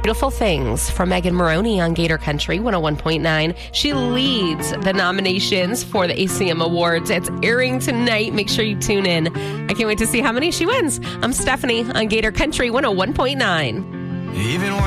Beautiful Things from Megan Maroney on Gator Country 101.9. She leads the nominations for the ACM Awards. It's airing tonight. Make sure you tune in. I can't wait to see how many she wins. I'm Stephanie on Gator Country 101.9. Even